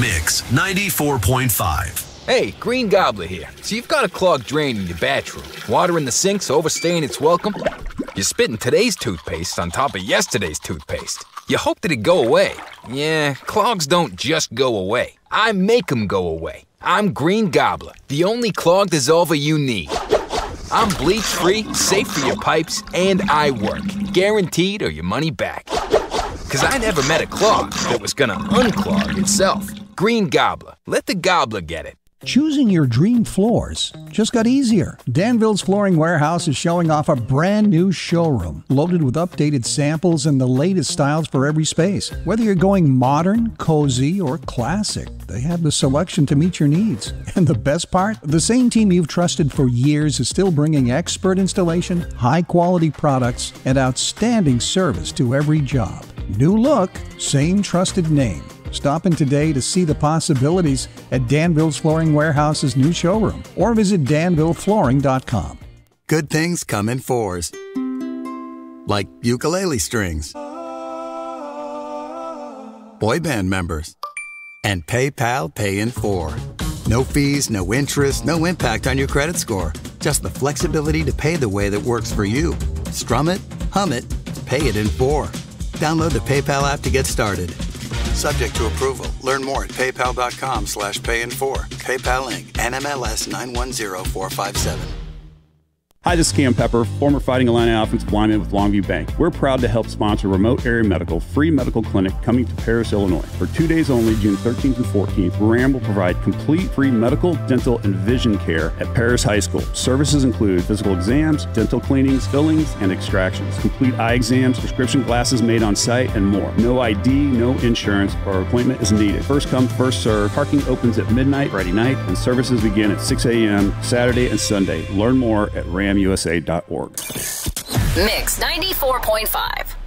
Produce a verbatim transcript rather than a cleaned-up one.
Mix ninety-four point five. Hey, Green Gobbler here. So you've got a clogged drain in your bathroom. Water in the sink's overstaying its welcome. You're spitting today's toothpaste on top of yesterday's toothpaste. You hope that it'd go away. Yeah, clogs don't just go away. I make them go away. I'm Green Gobbler, the only clog dissolver you need. I'm bleach-free, safe for your pipes, and I work. Guaranteed or your money back. Because I never met a clog that was gonna unclog itself. Green Gobbler. Let the gobbler get it. Choosing your dream floors just got easier. Danville's Flooring Warehouse is showing off a brand new showroom loaded with updated samples and the latest styles for every space. Whether you're going modern, cozy, or classic, they have the selection to meet your needs. And the best part? The same team you've trusted for years is still bringing expert installation, high-quality products, and outstanding service to every job. New look, same trusted name. Stop in today to see the possibilities at Danville's Flooring Warehouse's new showroom or visit danville flooring dot com. Good things come in fours. Like ukulele strings, boy band members, and PayPal Pay in four. No fees, no interest, no impact on your credit score. Just the flexibility to pay the way that works for you. Strum it, hum it, pay it in four. Download the PayPal app to get started. Subject to approval. Learn more at paypal.com slash pay in four. PayPal Incorporated. N M L S nine one zero four five seven. Hi, this is Cam Pepper, former Fighting Illini offensive lineman with Longview Bank. We're proud to help sponsor Remote Area Medical free medical clinic coming to Paris, Illinois. For two days only, June thirteenth and fourteenth, RAM will provide complete free medical, dental, and vision care at Paris High School. Services include physical exams, dental cleanings, fillings, and extractions, complete eye exams, prescription glasses made on site, and more. No I D, no insurance, or appointment is needed. First come, first serve. Parking opens at midnight Friday night, and services begin at six a.m. Saturday and Sunday. Learn more at ram u s a dot org. Mix ninety-four point five.